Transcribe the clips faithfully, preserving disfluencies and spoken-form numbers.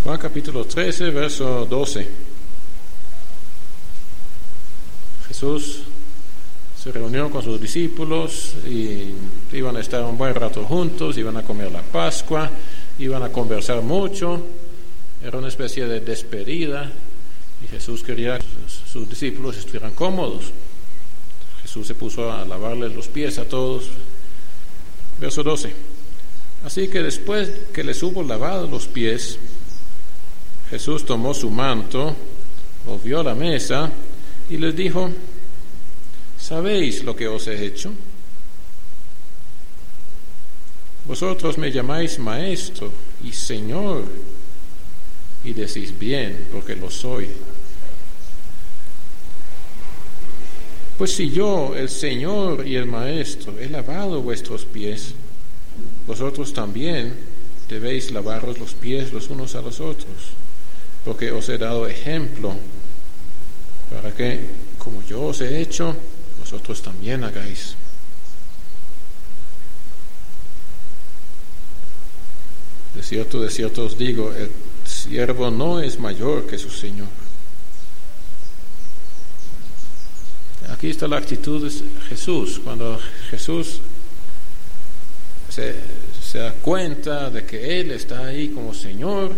Juan capítulo trece, verso doce. Jesús se reunió con sus discípulos y iban a estar un buen rato juntos, iban a comer la Pascua, iban a conversar mucho. Era una especie de despedida y Jesús quería que sus discípulos estuvieran cómodos. Jesús se puso a lavarles los pies a todos. Verso doce. Así que después que les hubo lavado los pies, Jesús tomó su manto, volvió a la mesa y les dijo: ¿sabéis lo que os he hecho? Vosotros me llamáis maestro y señor, y decís bien, porque lo soy. Pues si yo, el Señor y el Maestro, he lavado vuestros pies, vosotros también debéis lavaros los pies los unos a los otros, porque os he dado ejemplo, para que, como yo os he hecho, vosotros también hagáis. De cierto, de cierto os digo, el siervo no es mayor que su Señor. Aquí está la actitud de Jesús. Cuando Jesús se, se da cuenta de que Él está ahí como Señor,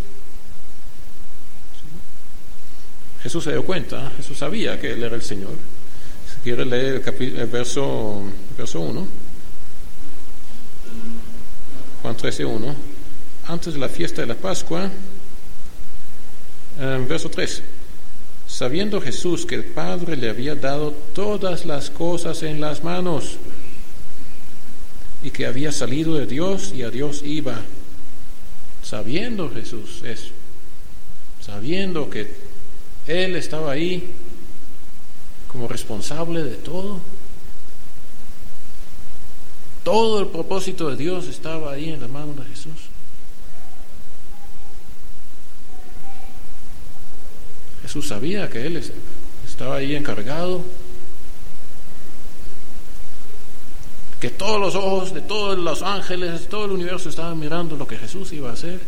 Jesús se dio cuenta, Jesús sabía que Él era el Señor. Si quiere leer el, capi- el verso, verso uno, Juan trece, uno, antes de la fiesta de la Pascua, eh, verso tres. Sabiendo Jesús que el Padre le había dado todas las cosas en las manos y que había salido de Dios y a Dios iba, sabiendo Jesús eso, sabiendo que Él estaba ahí como responsable de todo, todo el propósito de Dios estaba ahí en la mano de Jesús. Jesús sabía que Él estaba ahí encargado, que todos los ojos de todos los ángeles, todo el universo estaban mirando lo que Jesús iba a hacer.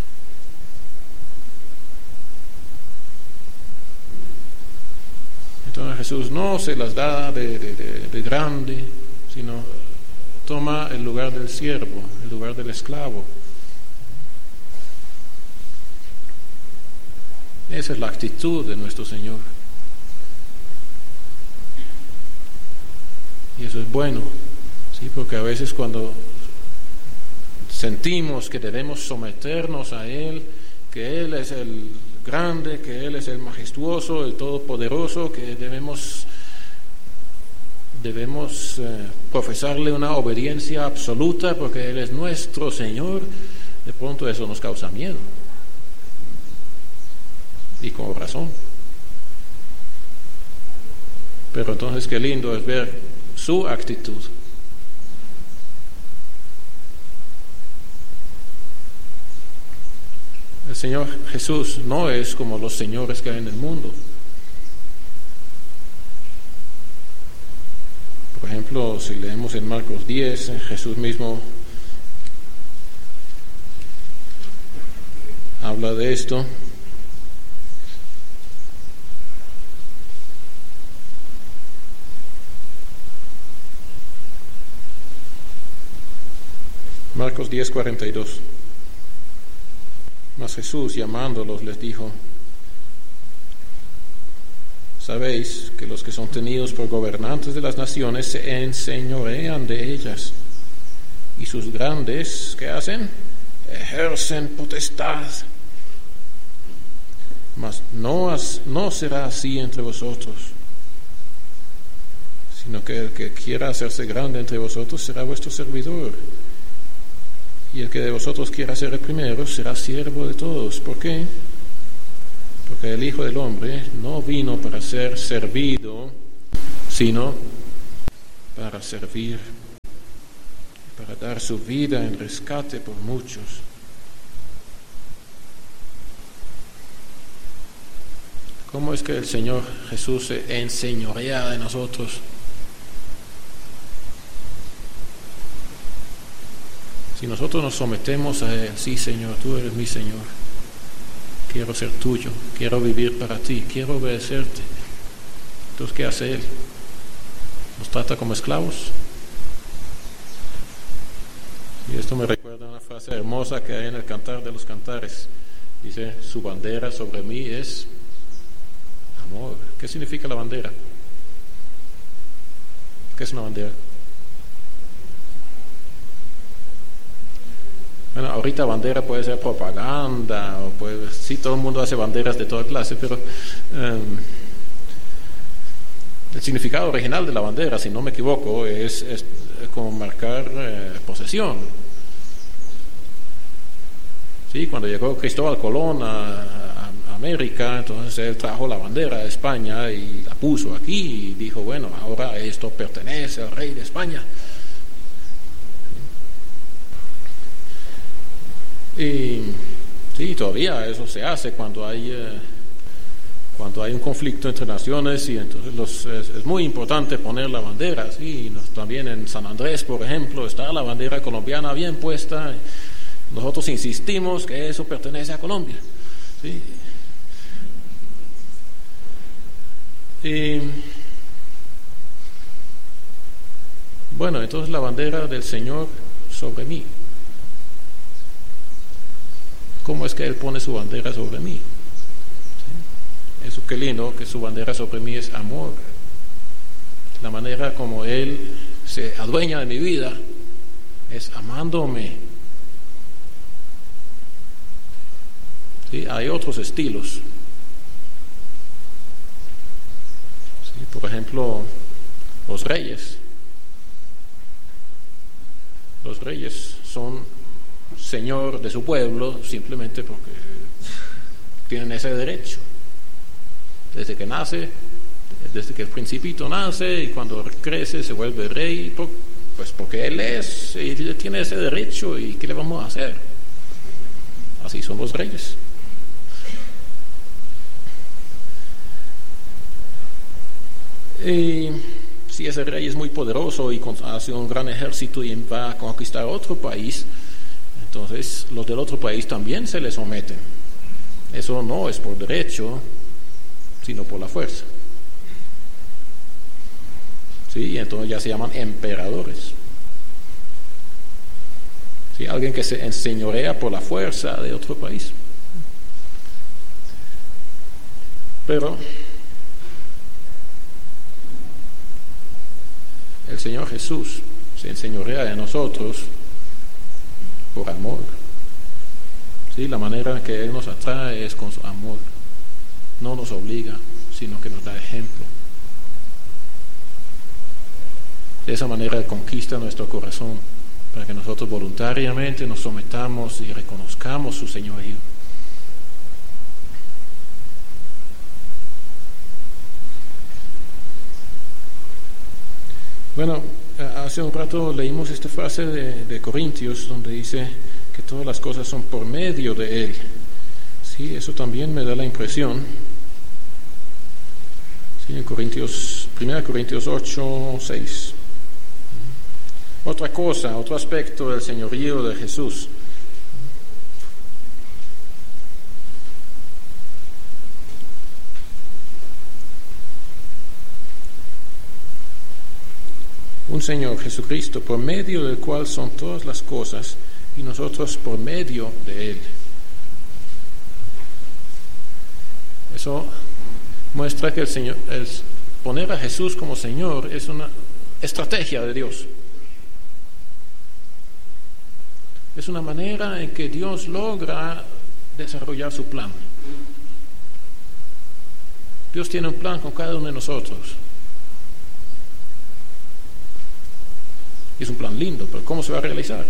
Entonces Jesús no se las da de, de, de, de grande, sino toma el lugar del siervo, el lugar del esclavo. Esa es la actitud de nuestro Señor. Y eso es bueno, ¿sí? Porque a veces cuando sentimos que debemos someternos a Él, que Él es el grande, que Él es el majestuoso, el todopoderoso, que debemos, debemos eh, profesarle una obediencia absoluta porque Él es nuestro Señor, de pronto eso nos causa miedo. Y con razón. Pero entonces qué lindo es ver su actitud. El Señor Jesús no es como los señores que hay en el mundo. Por ejemplo, si leemos en Marcos diez, Jesús mismo habla de esto. Marcos diez, cuarenta y dos. Mas Jesús, llamándolos, les dijo: sabéis que los que son tenidos por gobernantes de las naciones se enseñorean de ellas, y sus grandes, ¿qué hacen? Ejercen potestad. Mas no, as, no será así entre vosotros, sino que el que quiera hacerse grande entre vosotros será vuestro servidor. Y el que de vosotros quiera ser el primero será siervo de todos. ¿Por qué? Porque el Hijo del Hombre no vino para ser servido, sino para servir, para dar su vida en rescate por muchos. ¿Cómo es que el Señor Jesús se enseñorea de nosotros? Si nosotros nos sometemos a Él, sí, Señor, tú eres mi Señor. quiero ser tuyo, quiero vivir para ti, quiero obedecerte. Entonces, ¿qué hace Él? ¿Nos trata como esclavos? Y esto me recuerda a una frase hermosa que hay en el Cantar de los Cantares. Dice, su bandera sobre mí es amor. ¿Qué significa la bandera? ¿Qué es una bandera? Bueno, ahorita bandera puede ser propaganda, o puede, sí, todo el mundo hace banderas de toda clase, pero um, el significado original de la bandera, si no me equivoco, es, es como marcar eh, posesión. Sí, cuando llegó Cristóbal Colón a, a América, entonces él trajo la bandera de España y la puso aquí y dijo, bueno, ahora esto pertenece al rey de España. Y sí, todavía eso se hace cuando hay eh, cuando hay un conflicto entre naciones, y entonces los, es, es muy importante poner la bandera, sí, y nos, también en San Andrés, por ejemplo, está la bandera colombiana bien puesta. Nosotros insistimos que eso pertenece a Colombia, sí. Y bueno, entonces la bandera del Señor sobre mí. ¿Cómo es que Él pone su bandera sobre mí? ¿Sí? Eso qué lindo, que su bandera sobre mí es amor. La manera como Él se adueña de mi vida es amándome. ¿Sí? Hay otros estilos. ¿Sí? Por ejemplo, los reyes. Los reyes son señor de su pueblo simplemente porque tienen ese derecho. Desde que nace, desde que el principito nace y cuando crece se vuelve rey, pues porque él es, y él tiene ese derecho, y ¿qué le vamos a hacer? Así son los reyes. Y si ese rey es muy poderoso y hace un gran ejército y va a conquistar otro país, entonces los del otro país también se le someten. Eso no es por derecho, sino por la fuerza. Sí, y entonces ya se llaman emperadores. Sí, alguien que se enseñorea por la fuerza de otro país. Pero el Señor Jesús se enseñorea de nosotros por amor. Sí, la manera en que Él nos atrae es con su amor. No nos obliga, sino que nos da ejemplo. De esa manera conquista nuestro corazón, para que nosotros voluntariamente nos sometamos y reconozcamos su señorío. Bueno, hace un rato leímos esta frase de, de Corintios, donde dice que todas las cosas son por medio de Él. Sí, eso también me da la impresión. Sí, en Corintios, primera Corintios ocho, seis. Otra cosa, otro aspecto del señorío de Jesús. Un Señor Jesucristo, por medio del cual son todas las cosas, y nosotros por medio de Él. Eso muestra que el Señor, el poner a Jesús como Señor es una estrategia de Dios. Es una manera en que Dios logra desarrollar su plan. Dios tiene un plan con cada uno de nosotros. Es un plan lindo, pero ¿cómo se va a realizar?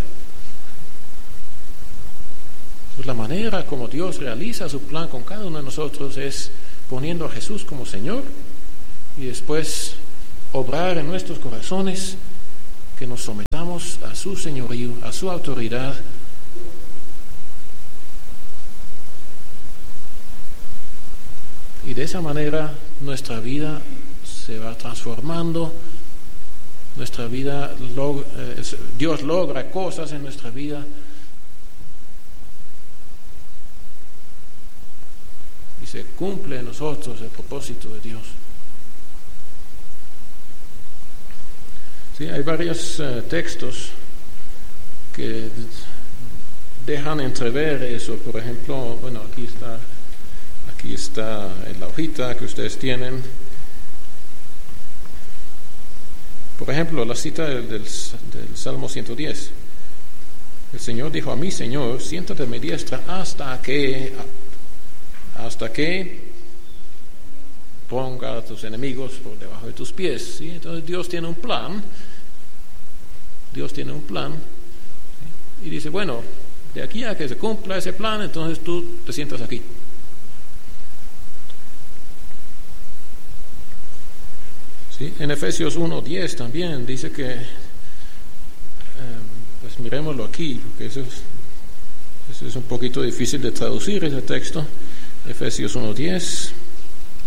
Pues la manera como Dios realiza su plan con cada uno de nosotros es poniendo a Jesús como Señor, y después obrar en nuestros corazones que nos sometamos a su señorío, a su autoridad. Y de esa manera nuestra vida se va transformando. Nuestra vida, log, eh, Dios logra cosas en nuestra vida se cumple en nosotros el propósito de Dios. Sí, hay varios uh, textos que dejan entrever eso. Por ejemplo, bueno, aquí está, aquí está en la hojita que ustedes tienen. Por ejemplo, la cita del, del, del Salmo ciento diez. El Señor dijo a mi Señor, siéntate a mi diestra hasta que, hasta que ponga a tus enemigos por debajo de tus pies. ¿Sí? Entonces Dios tiene un plan. Dios tiene un plan. ¿Sí? Y dice, bueno, de aquí a que se cumpla ese plan, entonces tú te sientas aquí. ¿Sí? En Efesios uno diez también dice que, eh, pues miremoslo aquí, porque eso es, eso es un poquito difícil de traducir ese texto. Efesios uno diez.